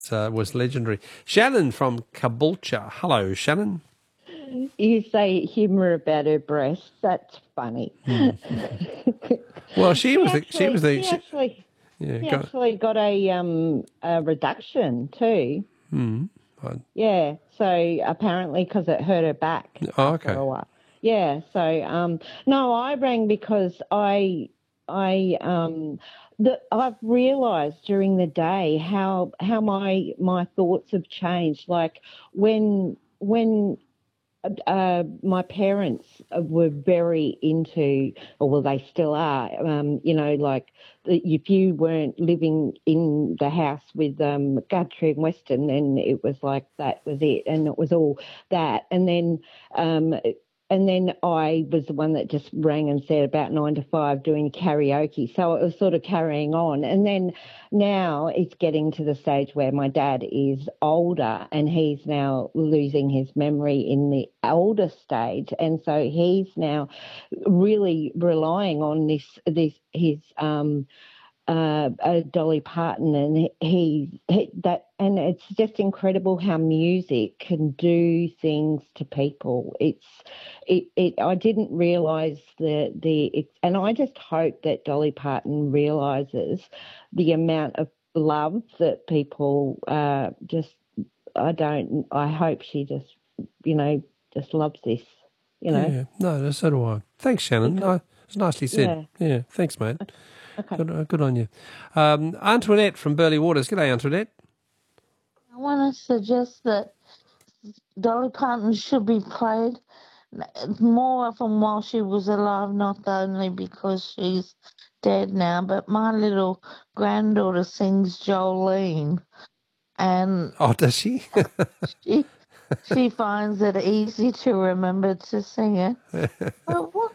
was legendary. Shannon from Caboolture. Hello, Shannon. You say humour about her breasts. That's funny. Well, she actually got a reduction too. Yeah, so apparently because it hurt her back after a while. Yeah, so no, I rang because I've realised during the day how my thoughts have changed. Like when my parents were very into, or well, they still are, if you weren't living in the house with Guthrie and Weston, then it was like that was it, and it was all that. And then I was the one that just rang and said about 9 to 5 doing karaoke. So it was sort of carrying on. And then now it's getting to the stage where my dad is older and he's now losing his memory in the older stage. And so he's now really relying on his Dolly Parton, and and it's just incredible how music can do things to people. I didn't realise and I just hope that Dolly Parton realises the amount of love that people I hope she just loves this, Yeah, no, so do I. Thanks, Shannon. No, it's nicely said. Yeah, thanks, mate. Okay. Good on you. Antoinette from Burley Waters. G'day, Antoinette. I want to suggest that Dolly Parton should be played more often while she was alive, not only because she's dead now, but my little granddaughter sings Jolene. And does she? she finds it easy to remember to sing it. But what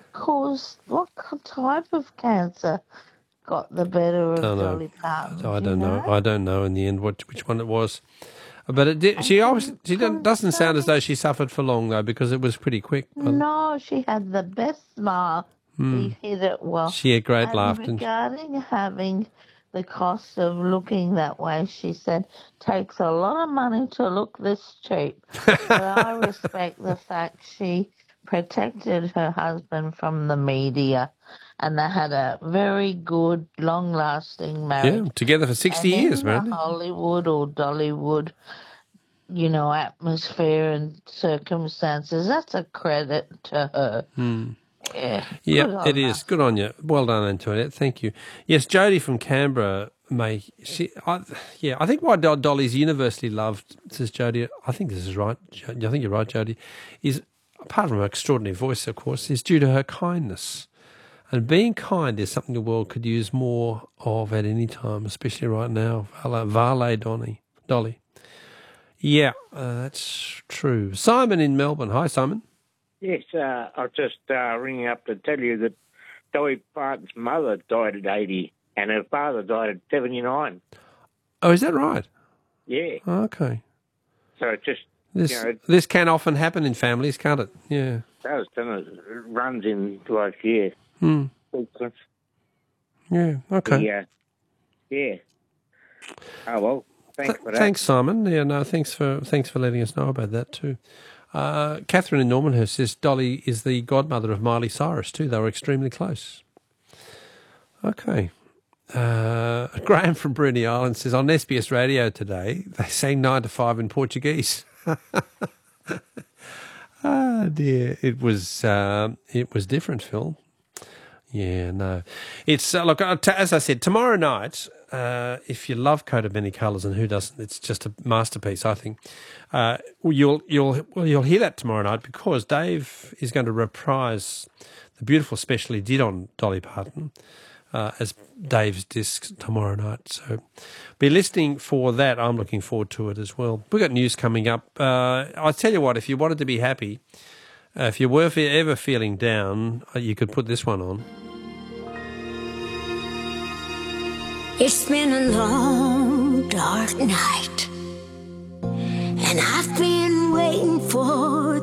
type of cancer got the better of Dolly Parton? I don't know. I don't know in the end which one it was. But it did. She doesn't sound as though she suffered for long though, because it was pretty quick. No, she had the best smile. She hit it well. She had great laugh. Regarding having the cost of looking that way, she said, takes a lot of money to look this cheap. But I respect the fact she protected her husband from the media, and they had a very good, long-lasting marriage. Yeah, together for 60 years, man. Hollywood or Dollywood, atmosphere and circumstances, that's a credit to her. Yeah, it is. Good on you. Well done, Antoinette. Thank you. Yes, Jodie from Canberra, I think why Dolly's universally loved, says Jodie, I think this is right. I think you're right, Jodie, is, apart from her extraordinary voice, of course, is due to her kindness. And being kind is something the world could use more of at any time, especially right now. Vale Dolly. Yeah, that's true. Simon in Melbourne. Hi, Simon. Yes, I was just ringing up to tell you that Dolly Parton's mother died at 80 and her father died at 79. Oh, is that right? Yeah. Okay. So it just... This can often happen in families, can't it? Yeah. It runs in like, yeah. Yeah, okay. Yeah. Oh, well, thanks for that. Thanks, Simon. Yeah, no, thanks for letting us know about that too. Catherine in Normanhurst says Dolly is the godmother of Miley Cyrus too. They were extremely close. Okay. Graham from Bruny Island says, on SBS Radio today, they sang 9 to 5 in Portuguese. Oh, dear. It was different, Phil. Yeah, no. It's, look, as I said, tomorrow night, if you love Coat of Many Colours, and who doesn't, it's just a masterpiece, I think. You'll hear that tomorrow night, because Dave is going to reprise the beautiful special he did on Dolly Parton as Dave's disc tomorrow night. So be listening for that. I'm looking forward to it as well. We've got news coming up. I'll tell you what, if you wanted to be happy, if you were ever feeling down, you could put this one on. It's been a long, dark night, and I've been waiting for